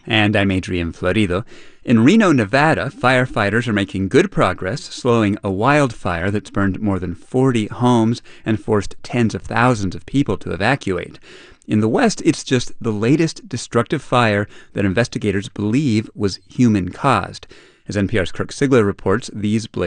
And I'm Adrian Florido. In Reno, Nevada, firefighters are making good progress slowing a wildfire that's burned more than 40 homes and forced tens of thousands of people to evacuate. In the West, it's just the latest destructive fire that investigators believe was human-caused. As NPR's Kirk Sigler reports, these blazes